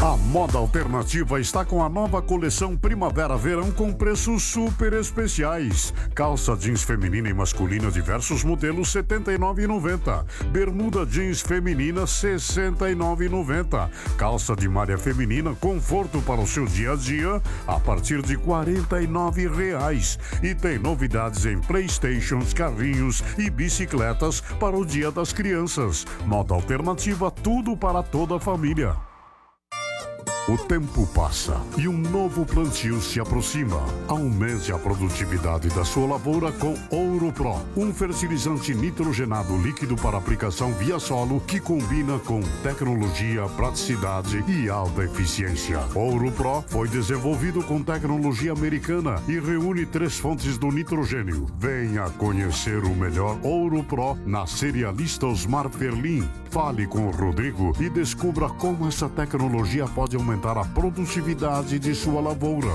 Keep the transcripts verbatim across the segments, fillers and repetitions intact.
A Moda Alternativa está com a nova coleção Primavera-Verão com preços super especiais. Calça jeans feminina e masculina diversos modelos setenta e nove reais e noventa centavos. Bermuda jeans feminina sessenta e nove reais e noventa centavos. Calça de malha feminina conforto para o seu dia a dia a partir de quarenta e nove reais. E tem novidades em Playstations, carrinhos e bicicletas para o Dia das Crianças. Moda Alternativa, tudo para toda a família. O tempo passa e um novo plantio se aproxima. Aumente a produtividade da sua lavoura com Ouro Pro, um fertilizante nitrogenado líquido para aplicação via solo que combina com tecnologia, praticidade e alta eficiência. Ouro Pro foi desenvolvido com tecnologia americana e reúne três fontes do nitrogênio. Venha conhecer o melhor Ouro Pro na cerealista Osmar Ferlin. Fale com o Rodrigo e descubra como essa tecnologia pode aumentar a produtividade de sua lavoura.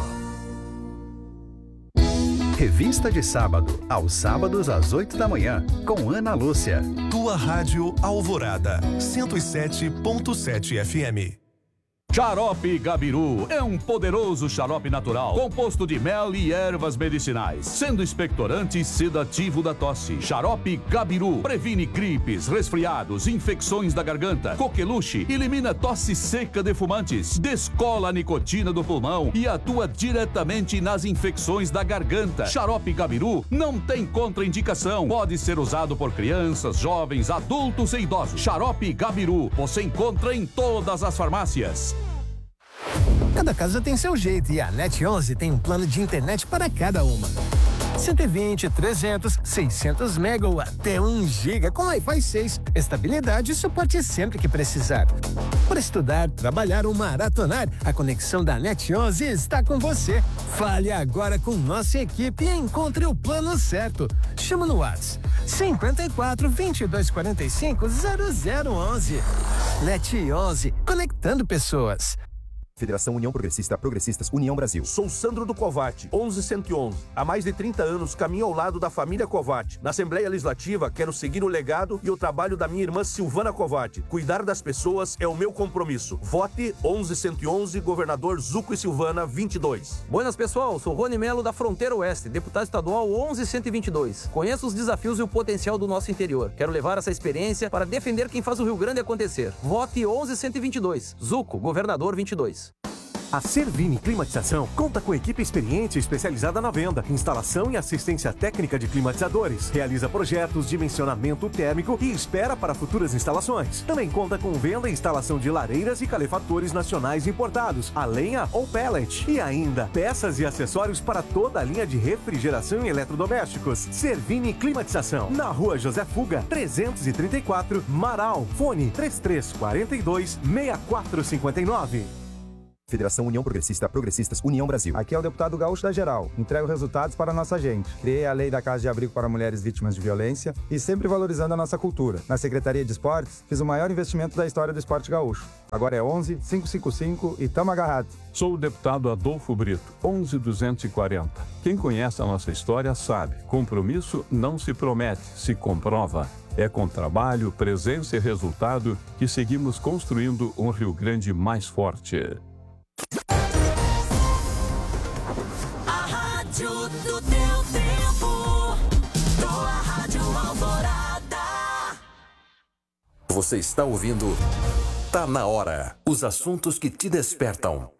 Revista de Sábado, aos sábados às oito da manhã, com Ana Lúcia. Tua Rádio Alvorada, cento e sete ponto sete F M. Xarope Gabiru é um poderoso xarope natural, composto de mel e ervas medicinais, sendo expectorante e sedativo da tosse. Xarope Gabiru previne gripes, resfriados, infecções da garganta, coqueluche, elimina tosse seca de fumantes, descola a nicotina do pulmão e atua diretamente nas infecções da garganta. Xarope Gabiru não tem contraindicação, pode ser usado por crianças, jovens, adultos e idosos. Xarope Gabiru você encontra em todas as farmácias. Cada casa tem seu jeito e a Net onze tem um plano de internet para cada uma. cento e vinte, trezentos, seiscentos mega ou até um giga com Wi-Fi seis. Estabilidade e suporte sempre que precisar. Para estudar, trabalhar ou maratonar, a conexão da Net onze está com você. Fale agora com nossa equipe e encontre o plano certo. Chama no WhatsApp cinquenta e quatro, vinte e dois, quarenta e cinco, zero zero onze. Net onze, conectando pessoas. Federação União Progressista, Progressistas, União Brasil. Sou Sandro do Covate, onze cento e onze. Há mais de trinta anos caminho ao lado da família Covate. Na Assembleia Legislativa, quero seguir o legado e o trabalho da minha irmã Silvana Covate. Cuidar das pessoas é o meu compromisso. Vote onze cento e onze, governador Zuco e Silvana, vinte e dois. Buenas, pessoal. Sou Rony Melo da Fronteira Oeste, deputado estadual onze cento e vinte e dois. Conheço os desafios e o potencial do nosso interior. Quero levar essa experiência para defender quem faz o Rio Grande acontecer. Vote onze cento e vinte e dois. Zuco, governador vinte e dois. A Servini Climatização conta com equipe experiente especializada na venda, instalação e assistência técnica de climatizadores. Realiza projetos, dimensionamento térmico e espera para futuras instalações. Também conta com venda e instalação de lareiras e calefatores nacionais importados, a lenha ou pellet. E ainda, peças e acessórios para toda a linha de refrigeração e eletrodomésticos. Servini Climatização, na Rua José Fuga, trezentos e trinta e quatro, Marau. Fone três três quatro dois, seis quatro cinco nove. Federação União Progressista, Progressistas, União Brasil. Aqui é o deputado Gaúcho da Geral. Entrego resultados para a nossa gente. Criei a lei da Casa de Abrigo para mulheres vítimas de violência e sempre valorizando a nossa cultura. Na Secretaria de Esportes, fiz o maior investimento da história do esporte gaúcho. Agora é onze, cinco cinco cinco e tamo agarrado. Sou o deputado Adolfo Brito, onze duzentos e quarenta. Quem conhece a nossa história sabe. Compromisso não se promete, se comprova. É com trabalho, presença e resultado que seguimos construindo um Rio Grande mais forte. Do teu tempo, tua Rádio Alvorada. Você está ouvindo Tá na Hora. Os assuntos que te despertam.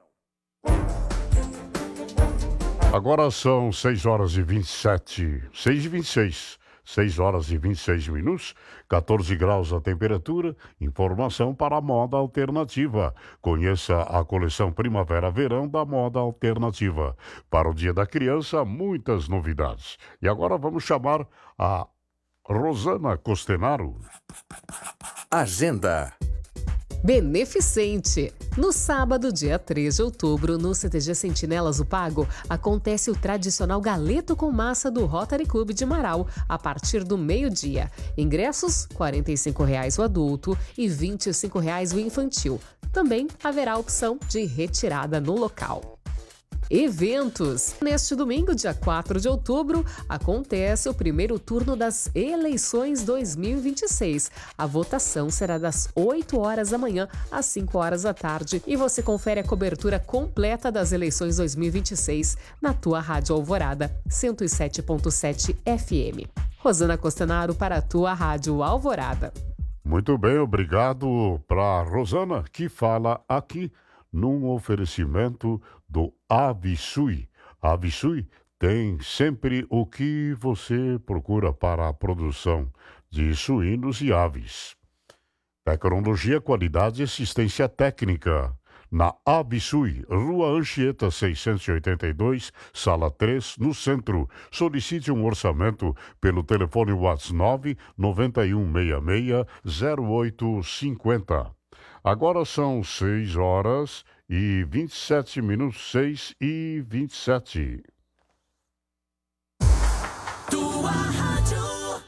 Agora são seis horas e vinte e sete, seis e vinte e seis. seis horas e vinte e seis minutos, quatorze graus a temperatura. Informação para a Moda Alternativa. Conheça a coleção Primavera-Verão da Moda Alternativa. Para o Dia da Criança, muitas novidades. E agora vamos chamar a Rosana Costenaro. Agenda. Beneficente. No sábado, dia três de outubro, no C T G Sentinelas Upago, acontece o tradicional galeto com massa do Rotary Clube de Marau, a partir do meio-dia. Ingressos, quarenta e cinco reais o adulto e vinte e cinco reais o infantil. Também haverá opção de retirada no local. Eventos. Neste domingo, dia quatro de outubro, acontece o primeiro turno das eleições dois mil e vinte e seis. A votação será das oito horas da manhã às cinco horas da tarde e você confere a cobertura completa das eleições dois mil e vinte e seis na tua Rádio Alvorada, cento e sete ponto sete F M. Rosana Costanaro para a tua Rádio Alvorada. Muito bem, obrigado para Rosana, que fala aqui num oferecimento do Avisui. A Avisui tem sempre o que você procura para a produção de suínos e aves. Tecnologia, qualidade e assistência técnica. Na Avisui, Rua Anchieta seiscentos e oitenta e dois, Sala três, no centro. Solicite um orçamento pelo telefone WhatsApp nove nove um seis seis zero oito cinco zero. Agora são seis horas e vinte e sete minutos, seis e vinte e sete. Tua rádio.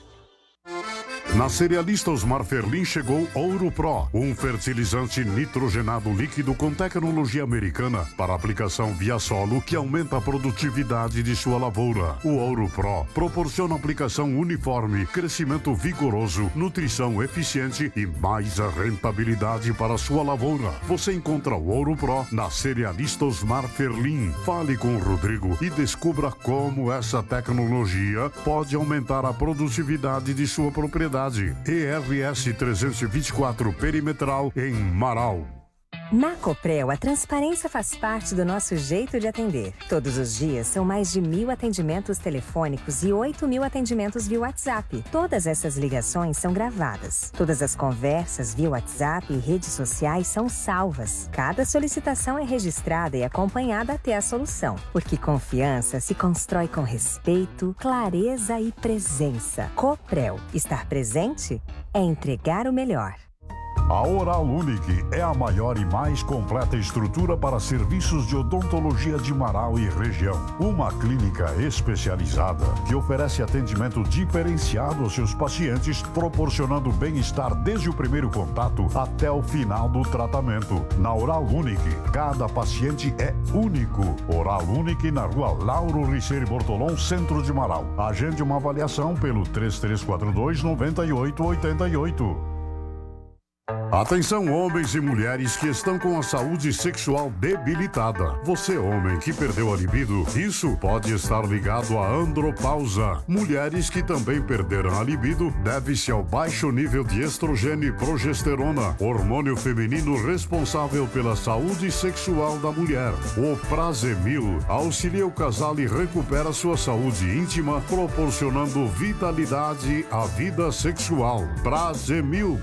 Na cerealista Osmar Ferlin chegou Ouro Pro, um fertilizante nitrogenado líquido com tecnologia americana para aplicação via solo que aumenta a produtividade de sua lavoura. O Ouro Pro proporciona aplicação uniforme, crescimento vigoroso, nutrição eficiente e mais a rentabilidade para sua lavoura. Você encontra o Ouro Pro na cerealista Osmar Ferlin. Fale com o Rodrigo e descubra como essa tecnologia pode aumentar a produtividade de sua propriedade. E R S trezentos e vinte e quatro perimetral em Marau. Na Coprel, a transparência faz parte do nosso jeito de atender. Todos os dias são mais de mil atendimentos telefônicos e oito mil atendimentos via WhatsApp. Todas essas ligações são gravadas. Todas as conversas via WhatsApp e redes sociais são salvas. Cada solicitação é registrada e acompanhada até a solução. Porque confiança se constrói com respeito, clareza e presença. Coprel, estar presente é entregar o melhor. A Oral Unique é a maior e mais completa estrutura para serviços de odontologia de Marau e região. Uma clínica especializada que oferece atendimento diferenciado aos seus pacientes, proporcionando bem-estar desde o primeiro contato até o final do tratamento. Na Oral Unique, cada paciente é único. Oral Unique na rua Lauro Riceiro Bortolom, centro de Marau. Agende uma avaliação pelo três três quatro dois nove oito oito oito. Atenção, homens e mulheres que estão com a saúde sexual debilitada. Você, homem que perdeu a libido, isso pode estar ligado à andropausa. Mulheres que também perderam a libido deve-se ao baixo nível de estrogênio e progesterona, hormônio feminino responsável pela saúde sexual da mulher. O Prazemil auxilia o casal e recupera sua saúde íntima, proporcionando vitalidade à vida sexual. Prazemil.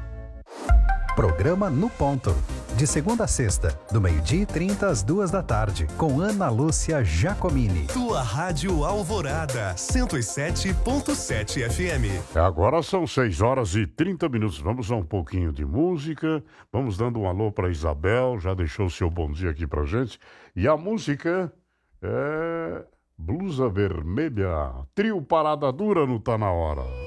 Programa No Ponto. De segunda a sexta, do meio-dia e trinta às duas da tarde, com Ana Lúcia Giacomini. Tua Rádio Alvorada, cento e sete ponto sete F M. Agora são seis horas e trinta minutos. Vamos a um pouquinho de música. Vamos dando um alô para Isabel. Já deixou o seu bom dia aqui pra gente. E a música é Blusa Vermelha. Trio Parada Dura no Tá Na Hora.